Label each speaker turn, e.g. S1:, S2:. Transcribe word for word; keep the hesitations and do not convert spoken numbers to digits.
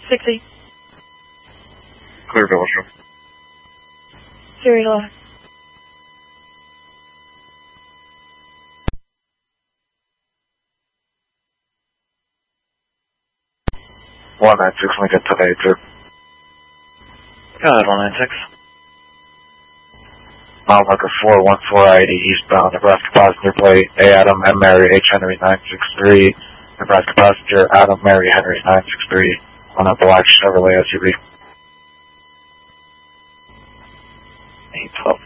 S1: sixty.
S2: Clear village room.
S1: Siri lost.
S2: one nine six, Lincoln ten eighty-two.
S3: God, one nine six.
S2: Mile marker four one four eighty eastbound, Nebraska passenger plate, A Adam M Mary H Henry nine six three, Nebraska passenger Adam Mary Henry nine six three, on a black Chevrolet S U V.
S3: eight twelve.